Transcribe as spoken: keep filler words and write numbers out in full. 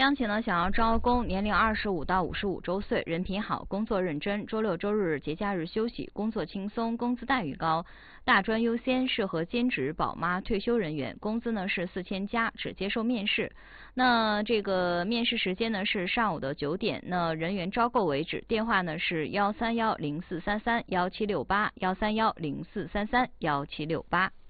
央企呢想要招工，年龄二十五到五十五周岁，人品好，工作认真，周六周日节假日休息，工作轻松，工资待遇高，大专优先，适合兼职、宝妈、退休人员，工资呢是四千加，只接受面试。那这个面试时间呢是上午的九点，那人员招够为止。电话呢是幺三幺零四三三幺七六八幺三幺零四三三幺七六八。